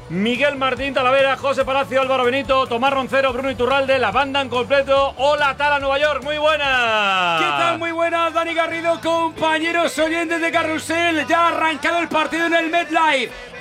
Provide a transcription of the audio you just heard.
Miguel Martín Talavera, José Palacio, Álvaro Benito, Tomás Roncero, Bruno Iturralde, la banda en completo. Hola, Tala Nueva York, muy buenas. ¿Qué tal? Muy buenas, Dani Garrido, compañeros oyentes de Carrusel. Ya ha arrancado el partido en el MetLife.